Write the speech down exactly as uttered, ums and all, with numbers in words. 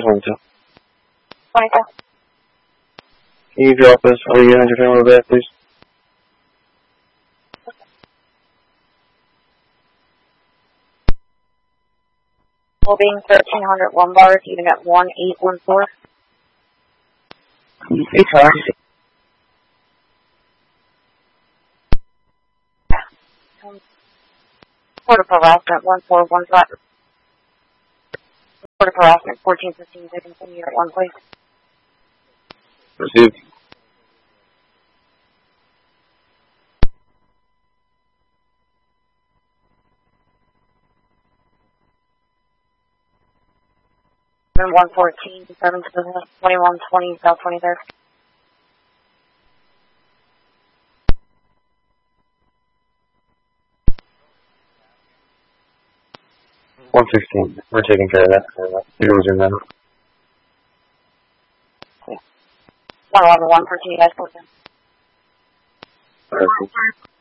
twenty-two. twenty-two. Can you drop us all your hundred camera back, please? Well, being thirteen hundred one bars, even at one eight one four. It's hard. Report of harassment one four one five. Report of harassment fourteen fifteen. They continue at one place. Received. one fourteen, seven to business, twenty-one twenty, South twenty-third. one sixteen. We're taking care of that. It was in there. one eleven, one fourteen, you guys both in. Perfect.